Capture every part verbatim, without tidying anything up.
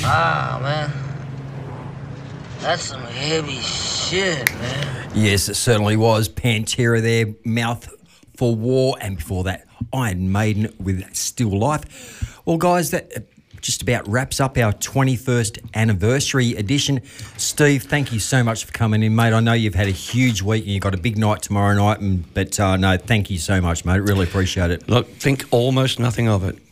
Ah, man. That's some heavy shit, man. Yes, it certainly was. Pantera there, Mouth for War, and before that, Iron Maiden with Still Life. Well, guys, that just about wraps up our twenty-first anniversary edition. Steve, thank you so much for coming in, mate. I know you've had a huge week and you've got a big night tomorrow night, and, but uh, no, thank you so much, mate. Really appreciate it. Look, think almost nothing of it.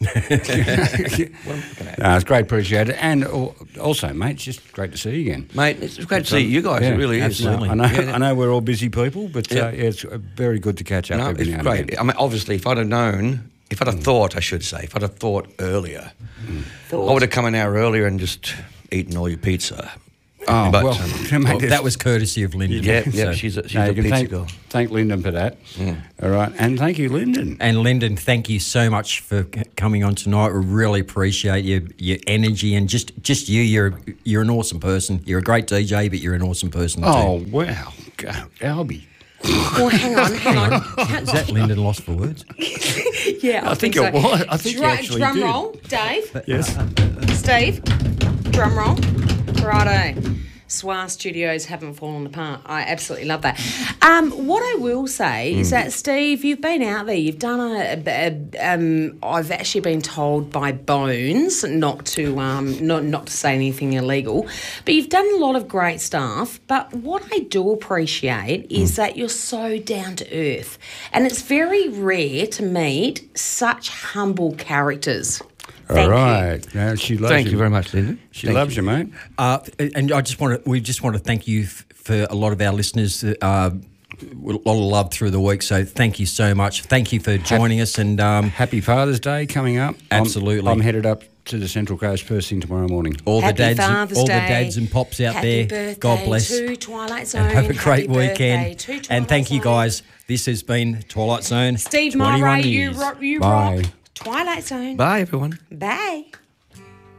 No, it's great, appreciate it. And also, mate, it's just great to see you again. Mate, it's great to see you guys. Yeah, it really absolutely. is. I know, Yeah. I know we're all busy people, but Yeah. uh, yeah, it's uh, very good to catch up No, every it's now and great. again. I mean, obviously, if I'd have known, if I'd have thought, I should say, if I'd have thought earlier, Thought. I would have come an hour earlier and just eaten all your pizza. Oh, But, well, um, mate, Well, that was courtesy of Lyndon. Yeah, yeah, So- she's a, she's no, a you can pizza thank, girl. thank Lyndon for that. All right, and thank you, Lyndon. And Lyndon, thank you so much for c- coming on tonight. We really appreciate your your energy and just, just you. You're you're an awesome person. You're a great D J, but you're an awesome person Oh, too. wow. Go, Albie. Well, hang on, hang on. Is that Lyndon lost for words? Yeah, I, I think so. it was. I think you Drum, actually drum did. roll, Dave. Yes. Steve, drum roll. Righto. Swar Studios haven't fallen apart. I absolutely love that. Um, what I will say is that, Steve, you've been out there. You've done a. a, a um, I've actually been told by Bones not to um, not not to say anything illegal, but you've done a lot of great stuff. But what I do appreciate is that you're so down to earth, and it's very rare to meet such humble characters. Thank All you. right. Now, she loves Thank you very much, Linda. She Thank loves you, mate. Uh, and I just want to, we just want to thank you f- for a lot of our listeners. Uh, a lot of love through the week, so thank you so much. Thank you for joining us, and um, Happy Father's Day coming up. I'm- Absolutely. I'm, headed up to the Central Coast first thing tomorrow morning. all Happy the dads, Father's all Day. the dads and pops out Happy there. birthday God bless. to Twilight Zone. And have a great Happy birthday weekend. to Twilight And thank you, Zone. guys. This has been Twilight Zone. Steve twenty-one Murray, you years. rock, you Bye. rock. Twilight Zone. Bye, everyone. Bye.